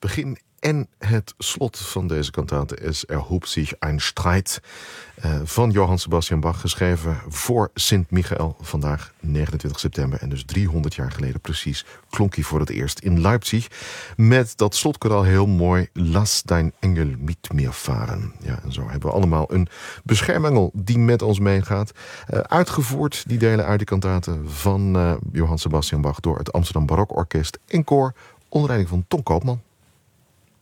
begin en het slot van deze kantate is Erhob sich ein Streit van Johann Sebastian Bach, geschreven voor Sint Michael, vandaag 29 september. En dus 300 jaar geleden precies klonk hij voor het eerst in Leipzig met dat slotkoraal heel mooi: Lass dein Engel mit mir fahren. Ja, en zo hebben we allemaal een beschermengel die met ons meegaat. Uitgevoerd, die delen uit de kantate van Johann Sebastian Bach door het Amsterdam Barokorkest en Koor onder leiding van Ton Koopman.